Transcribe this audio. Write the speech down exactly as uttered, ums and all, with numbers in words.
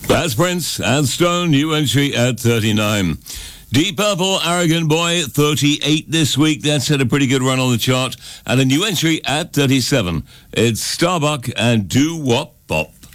That's Prince and Stone, new entry at thirty-nine. Deep Purple, Arrogant Boy, thirty-eight this week. That's had a pretty good run on the chart. And a new entry at thirty-seven. It's Starbuck and Do Wop Bop.